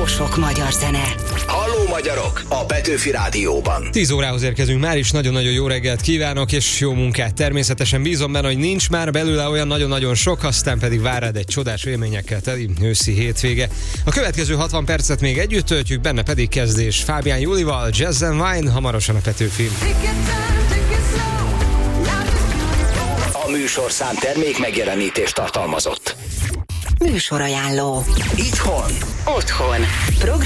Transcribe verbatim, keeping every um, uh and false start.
sok magyar zene. Halló magyarok, a Petőfi Rádióban. tíz órához érkezünk már is, nagyon-nagyon jó reggelt kívánok, és jó munkát. Természetesen bízom benne, hogy nincs már belőle olyan nagyon-nagyon sok, aztán pedig vár rád egy csodás élményekkel teli őszi hétvége. A következő hatvan percet még együtt töltjük, benne pedig kezdés Fábián Júlival, Jazz and Wine, hamarosan a Petőfi. A műsorszám termék megjelenítést tartalmazott. Műsorajánló. Itthon. Otthon. Program